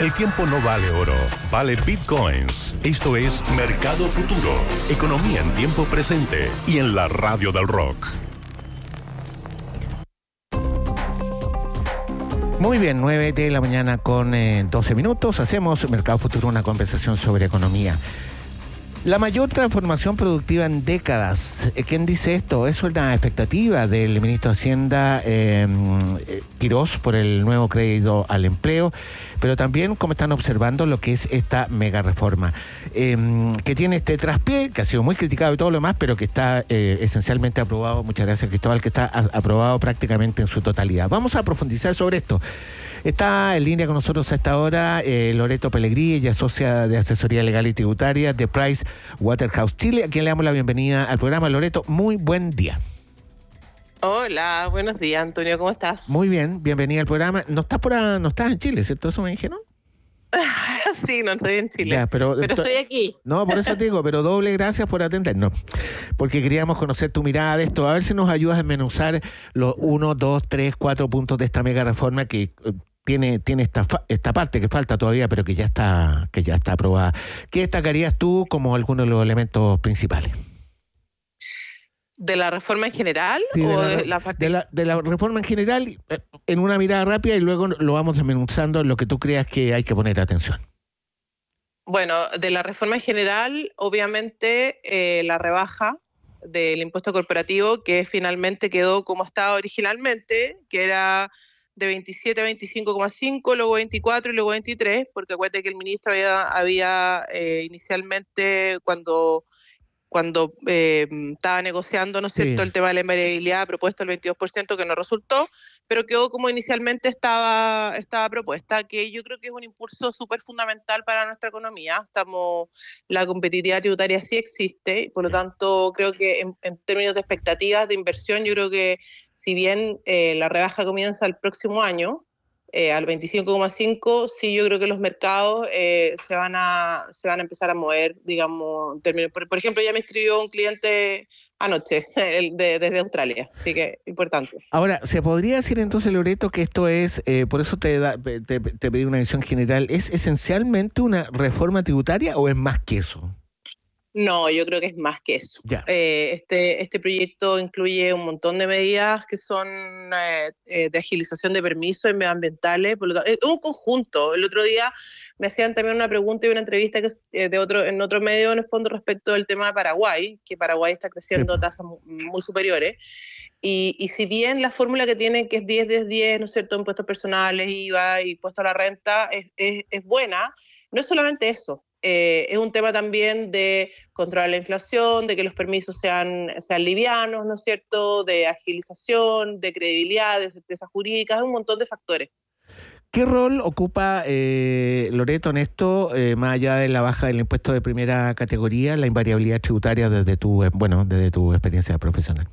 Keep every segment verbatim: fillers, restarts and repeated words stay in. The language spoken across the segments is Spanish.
El tiempo no vale oro, vale bitcoins. Esto es Mercado Futuro, economía en tiempo presente y en la radio del rock. Muy bien, nueve de la mañana con eh, doce minutos. Hacemos Mercado Futuro, una conversación sobre economía. La mayor transformación productiva en décadas. ¿Quién dice esto? Eso es una expectativa del ministro de Hacienda, eh, Quirós, por el nuevo crédito al empleo, pero también como están observando lo que es esta mega reforma, eh, que tiene este traspié, que ha sido muy criticado y todo lo demás, pero que está eh, esencialmente aprobado, muchas gracias Cristóbal, que está a- aprobado prácticamente en su totalidad. Vamos a profundizar sobre esto. Está en línea con nosotros a esta hora eh, Loreto Pellegrini, ella es socia de asesoría legal y tributaria de Price Waterhouse Chile, a quien le damos la bienvenida al programa. Loreto, muy buen día. Hola, buenos días, Antonio, ¿cómo estás? Muy bien, bienvenida al programa. No estás por a- no estás en Chile, ¿cierto? ¿Eso me dijeron? Sí, no estoy en Chile, Ya, pero, pero ento- estoy aquí. No, por eso te digo, pero doble gracias por atendernos. Porque queríamos conocer tu mirada de esto. A ver si nos ayudas a desmenuzar los uno, dos, tres, cuatro puntos de esta mega reforma que eh, tiene, tiene esta, fa- esta parte que falta todavía, pero que ya está, que ya está aprobada. ¿Qué destacarías tú como algunos de los elementos principales? ¿De la reforma en general Sí, de o la, de re- la parte? de la- de la reforma en general, eh, en una mirada rápida, y luego lo vamos desmenuzando en lo que tú creas que hay que poner atención. Bueno, de la reforma en general, obviamente eh, la rebaja del impuesto corporativo, que finalmente quedó como estaba originalmente, que era de veintisiete a veinticinco coma cinco, luego veinticuatro y luego veintitrés, porque acuérdate que el ministro había, había eh, inicialmente, cuando cuando eh, estaba negociando, ¿no es Sí. cierto?, el tema de la invariabilidad, propuesto el veintidós por ciento, que no resultó, pero quedó como inicialmente estaba, estaba propuesta, que yo creo que es un impulso súper fundamental para nuestra economía. Estamos, la competitividad tributaria sí existe, por lo tanto, creo que en, en términos de expectativas de inversión, yo creo que si bien eh, la rebaja comienza el próximo año, Eh, al veinticinco coma cinco, sí, yo creo que los mercados eh, se van a se van a empezar a mover, digamos, en términos, por, por ejemplo, ya me escribió un cliente anoche el de, desde Australia, así que importante. Ahora, ¿se podría decir entonces, Loreto, que esto es, eh, por eso te, da, te, te pedí una visión general, ¿es esencialmente una reforma tributaria o es más que eso? No, yo creo que es más que eso. Ya. Eh, este, este proyecto incluye un montón de medidas que son eh, eh, de agilización de permisos medioambientales, por lo tanto, es un conjunto. El otro día me hacían también una pregunta y una entrevista que es, eh, de otro, en otro medio, en el fondo, respecto del tema de Paraguay, que Paraguay está creciendo a tasas muy, muy superiores. Y, y si bien la fórmula que tienen, que es diez, diez, diez, ¿no es cierto?, impuestos personales, I V A y impuesto a la renta, es, es, es buena, no es solamente eso. Eh, es un tema también de controlar la inflación, de que los permisos sean, sean livianos, ¿no es cierto?, de agilización, de credibilidad, de certezas jurídicas, un montón de factores. ¿Qué rol ocupa eh, Loreto en esto, eh, más allá de la baja del impuesto de primera categoría, la invariabilidad tributaria desde tu, eh, bueno, desde tu experiencia profesional?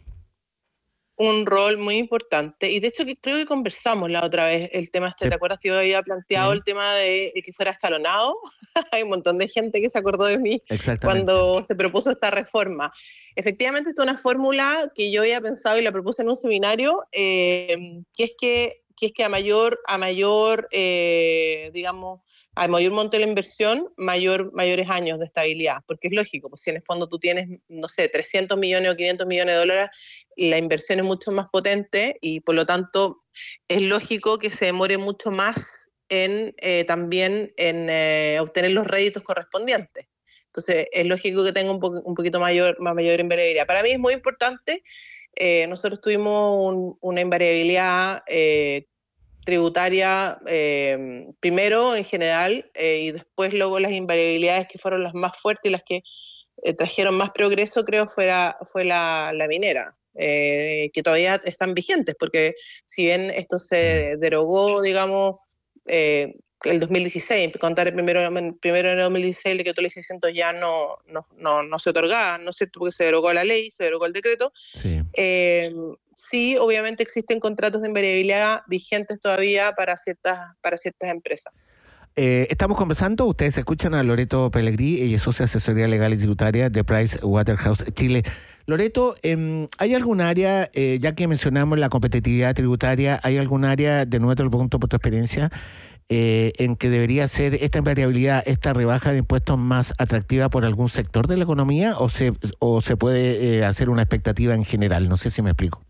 Un rol muy importante, y de hecho que creo que conversamos la otra vez el tema este, Sí. ¿te acuerdas que yo había planteado Sí. el tema de, de que fuera escalonado? Hay un montón de gente que se acordó de mí Exactamente. cuando se propuso esta reforma. Efectivamente, esta es una fórmula que yo había pensado y la propuse en un seminario, eh, que es que, que es que a mayor, a mayor eh, digamos, a mayor monto de la inversión, mayor, mayores años de estabilidad, porque es lógico, pues si en el fondo tú tienes, no sé, trescientos millones o quinientos millones de dólares, la inversión es mucho más potente y por lo tanto es lógico que se demore mucho más en eh, también en eh, obtener los réditos correspondientes. Entonces es lógico que tenga un, po un poquito mayor, más mayor invariabilidad. Para mí es muy importante, eh, nosotros tuvimos un, una invariabilidad eh, tributaria eh, primero en general eh, y después luego las invariabilidades que fueron las más fuertes y las que eh, trajeron más progreso, creo, fue la, fue la, la minera, eh, que todavía están vigentes, porque si bien esto se derogó, digamos, eh, el dos mil dieciséis, contar el primero, primero de dos mil dieciséis, el decreto ley seiscientos ya no, no, no, no se otorgaba, ¿no es cierto?, porque se derogó la ley, se derogó el decreto. Sí. Eh, sí, obviamente existen contratos de invariabilidad vigentes todavía para ciertas, para ciertas empresas. Eh, estamos conversando, ustedes escuchan a Loreto Pellegrini, ella es socia de asesoría legal y tributaria de Price Waterhouse Chile. Loreto, eh, ¿hay algún área, eh, ya que mencionamos la competitividad tributaria, hay algún área, de nuevo te lo pregunto por tu experiencia, eh, en que debería ser esta invariabilidad, esta rebaja de impuestos más atractiva por algún sector de la economía o se, o se puede eh, hacer una expectativa en general? No sé si me explico.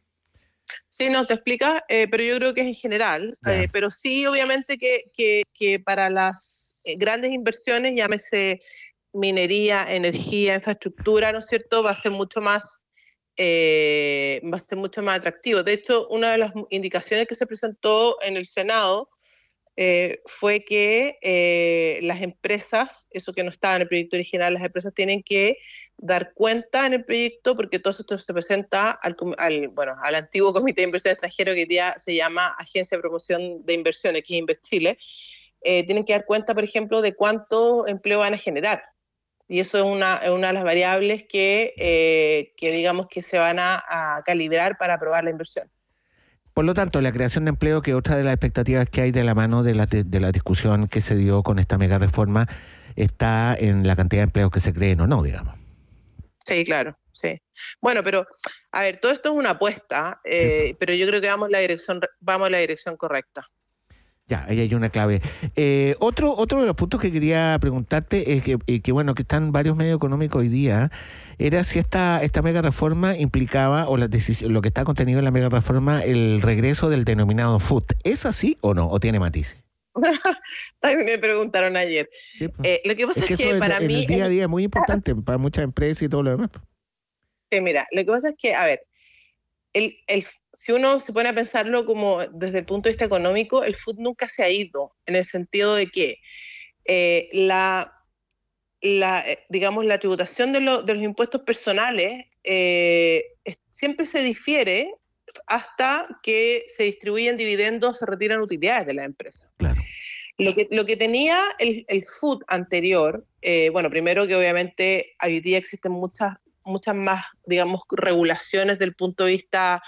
Sí, no, te explicas, eh, pero yo creo que es en general. Eh, pero sí, obviamente que, que, que para las eh, grandes inversiones, llámese minería, energía, infraestructura, ¿no es cierto?, va a ser mucho más, eh, va a ser mucho más atractivo. De hecho, una de las indicaciones que se presentó en el Senado eh, fue que eh, las empresas, eso que no estaba en el proyecto original, las empresas tienen que dar cuenta en el proyecto, porque todo esto se presenta al, al, bueno, al antiguo Comité de Inversión Extranjero, que hoy día se llama Agencia de Promoción de Inversiones, que es Inverchile. Eh, tienen que dar cuenta, por ejemplo, de cuánto empleo van a generar. Y eso es una, es una de las variables que, eh, que digamos que se van a, a calibrar para aprobar la inversión. Por lo tanto, la creación de empleo, que otra de las expectativas que hay de la mano de la, de la discusión que se dio con esta mega reforma, está en la cantidad de empleos que se creen o no, digamos. Sí, claro, sí. Bueno, pero, a ver, todo esto es una apuesta, eh, sí. Pero yo creo que vamos en la dirección, vamos en la dirección correcta. Ya, ahí hay una clave. Eh, otro otro de los puntos que quería preguntarte es que, eh, que bueno, que están varios medios económicos hoy día, era si esta esta mega reforma implicaba, o la decisión, lo que está contenido en la mega reforma, el regreso del denominado F U T. ¿Es así o no? ¿O tiene matices? También me preguntaron ayer. Sí, pues. eh, lo que pasa es que, es que eso para en mí... el día a día es muy importante para muchas empresas y todo lo demás. Sí, mira, lo que pasa es que, a ver, el, el, si uno se pone a pensarlo como desde el punto de vista económico, el F U T nunca se ha ido, en el sentido de que eh, la, la, digamos, la tributación de, lo, de los impuestos personales eh, siempre se difiere hasta que se distribuyen dividendos, se retiran utilidades de la empresa. Claro. Lo que, lo que tenía el, el F U T anterior, eh, bueno, primero que obviamente hoy día existen muchas, muchas más, digamos, regulaciones del punto de vista,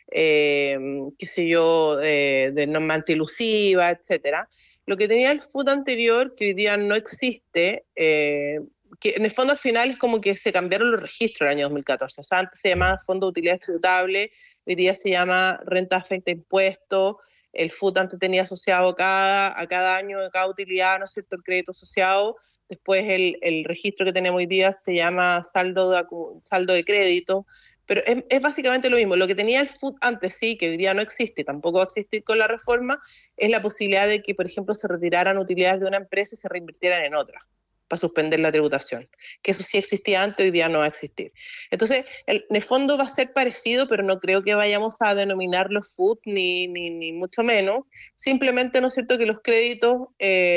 eh, qué sé yo, eh, de norma antielusiva, etcétera. Lo que tenía el F U T anterior, que hoy día no existe, eh, que en el fondo al final es como que se cambiaron los registros el año dos mil catorce. O sea, antes se llamaba Fondo de Utilidades Tributables, hoy día se llama Renta Afecta Impuestos. El F U T antes tenía asociado cada, a cada año de cada utilidad, ¿no es cierto?, el crédito asociado. Después el, el registro que tenemos hoy día se llama saldo de, saldo de crédito. Pero es, es básicamente lo mismo. Lo que tenía el F U T antes, sí, que hoy día no existe, tampoco va a existir con la reforma, es la posibilidad de que, por ejemplo, se retiraran utilidades de una empresa y se reinvirtieran en otra, para suspender la tributación. Que eso sí existía antes, hoy día no va a existir. Entonces, el, en el fondo va a ser parecido, pero no creo que vayamos a denominarlo F U T, ni, ni, ni mucho menos. Simplemente, ¿no es cierto?, que los créditos,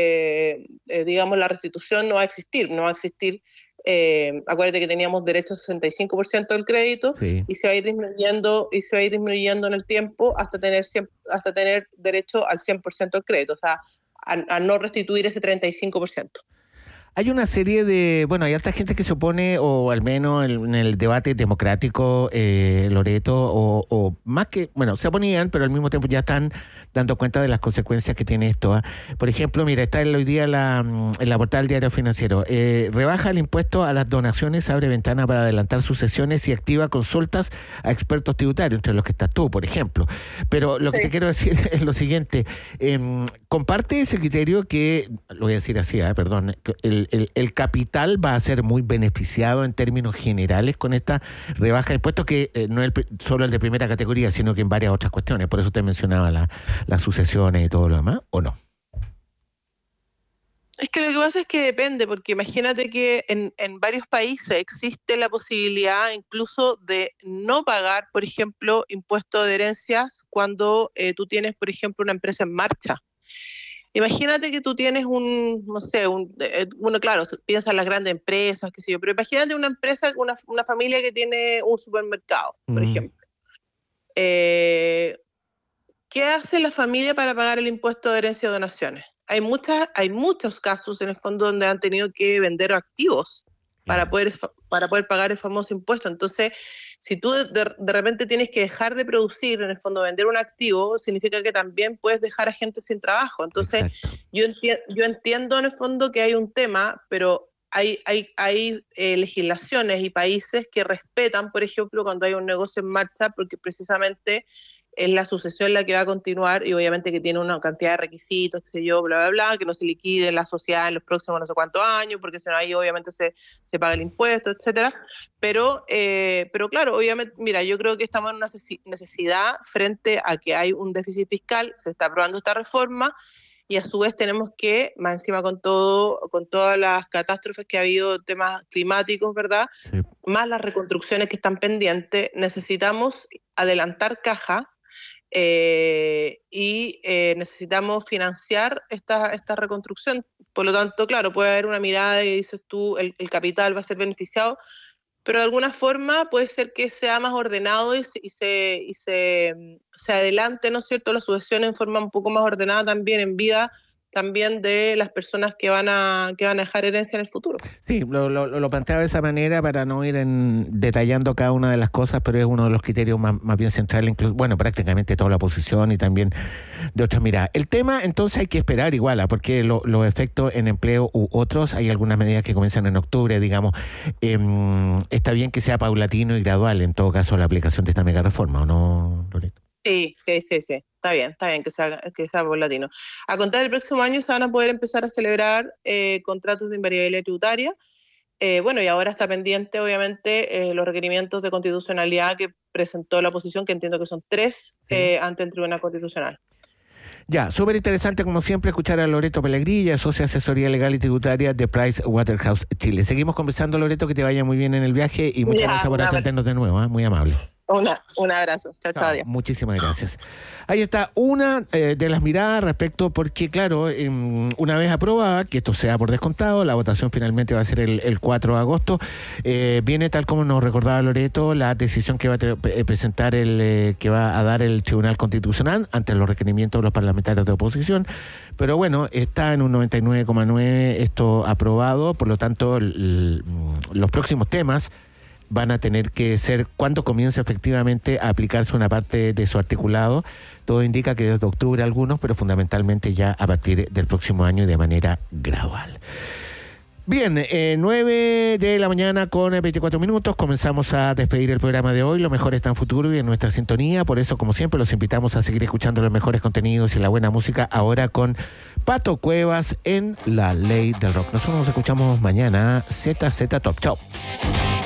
eh, eh, digamos, la restitución no va a existir, no va a existir. Eh, acuérdate que teníamos derecho al sesenta y cinco por ciento del crédito, sí, y se va a ir disminuyendo y se va a ir disminuyendo en el tiempo hasta tener, hasta tener derecho al cien por ciento del crédito, o sea, a, a no restituir ese treinta y cinco por ciento. Hay una serie de, bueno, hay alta gente que se opone, o al menos en el debate democrático, eh, Loreto, o, o más que, bueno, se oponían, pero al mismo tiempo ya están dando cuenta de las consecuencias que tiene esto. ¿eh? Por ejemplo, mira, está hoy día en la, en la portada del Diario Financiero. Eh, rebaja el impuesto a las donaciones, abre ventana para adelantar sucesiones y activa consultas a expertos tributarios, entre los que estás tú, por ejemplo. Pero lo que sí. te quiero decir es lo siguiente. Eh, comparte ese criterio que, lo voy a decir así, ¿eh? perdón, el El, el capital va a ser muy beneficiado en términos generales con esta rebaja de impuestos, que eh, no es el, solo el de primera categoría, sino que en varias otras cuestiones. Por eso te mencionaba la, las sucesiones y todo lo demás, ¿o no? Es que lo que pasa es que depende, porque imagínate que en, en varios países existe la posibilidad incluso de no pagar, por ejemplo, impuesto de herencias cuando eh, tú tienes, por ejemplo, una empresa en marcha. Imagínate que tú tienes un, no sé, un, uno, claro, piensa en las grandes empresas, qué sé yo, pero imagínate una empresa, una, una familia que tiene un supermercado, por mm. ejemplo. Eh, ¿Qué hace la familia para pagar el impuesto de herencia y donaciones? Hay, muchas, hay muchos casos en el fondo donde han tenido que vender activos para poder, para poder pagar el famoso impuesto. Entonces, si tú de, de repente tienes que dejar de producir, en el fondo vender un activo, significa que también puedes dejar a gente sin trabajo. Entonces, yo, enti- yo entiendo en el fondo que hay un tema, pero hay, hay, hay eh, legislaciones y países que respetan, por ejemplo, cuando hay un negocio en marcha, porque precisamente es la sucesión la que va a continuar y obviamente que tiene una cantidad de requisitos, qué sé yo, bla, bla, bla, que no se liquide la sociedad en los próximos no sé cuántos años, porque si no ahí obviamente se, se paga el impuesto, etcétera. Pero, eh, pero claro, obviamente, mira, yo creo que estamos en una necesidad frente a que hay un déficit fiscal, se está aprobando esta reforma, y a su vez tenemos que, más encima con todo, con todas las catástrofes que ha habido, temas climáticos, ¿verdad? Sí. Más las reconstrucciones que están pendientes, necesitamos adelantar caja eh, y eh, necesitamos financiar esta, esta reconstrucción. Por lo tanto, claro, puede haber una mirada y dices tú, el, el capital va a ser beneficiado, pero de alguna forma puede ser que sea más ordenado y se, y se, y se, se adelante, ¿no es cierto?, la sucesión en forma un poco más ordenada también en vida también de las personas que van a que van a dejar herencia en el futuro. Sí, lo, lo, lo planteaba de esa manera para no ir en, detallando cada una de las cosas, pero es uno de los criterios más, más bien centrales, incluso, bueno, prácticamente toda la oposición y también de otras miradas. El tema, entonces, hay que esperar igual, ¿eh? Porque lo, los efectos en empleo u otros, hay algunas medidas que comienzan en octubre, digamos, eh, está bien que sea paulatino y gradual, en todo caso, la aplicación de esta mega reforma, ¿o no, Loreto? Sí, sí, sí, sí, está bien, está bien que sea, que sea paulatino. A contar del próximo año se van a poder empezar a celebrar eh, contratos de invariabilidad tributaria. Eh, bueno, y ahora está pendiente, obviamente, eh, los requerimientos de constitucionalidad que presentó la oposición, que entiendo que son tres, sí. eh, ante el Tribunal Constitucional. Ya, súper interesante como siempre escuchar a Loreto Pellegrini, socia de asesoría legal y tributaria de Pricewaterhouse Chile. Seguimos conversando, Loreto, que te vaya muy bien en el viaje y muchas ya, gracias por atendernos de nuevo, ¿eh? Muy amable. Una, un abrazo. Chao, chao. chao muchísimas gracias. Ahí está una eh, de las miradas respecto, porque claro, eh, una vez aprobada, que esto sea por descontado, la votación finalmente va a ser el, el cuatro de agosto, eh, viene tal como nos recordaba Loreto, la decisión que va a pre- presentar el, eh, que va a dar el Tribunal Constitucional ante los requerimientos de los parlamentarios de oposición, pero bueno, está en un noventa y nueve coma nueve esto aprobado, por lo tanto, el, el, los próximos temas van a tener que ser cuando comience efectivamente a aplicarse una parte de su articulado. Todo indica que desde octubre algunos, pero fundamentalmente ya a partir del próximo año y de manera gradual. Bien, eh, nueve de la mañana con veinticuatro minutos, comenzamos a despedir el programa de hoy. Lo mejor está en futuro y en nuestra sintonía, por eso, como siempre, los invitamos a seguir escuchando los mejores contenidos y la buena música, ahora con Pato Cuevas en La Ley del Rock. Nosotros nos escuchamos mañana, Z Z Top. Chao.